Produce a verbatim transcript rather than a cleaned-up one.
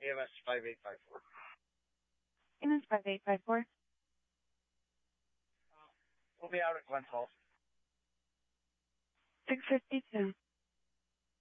A M S five eight five four. A M S five eight five four. We'll be out at Glen Falls. six fifty-two.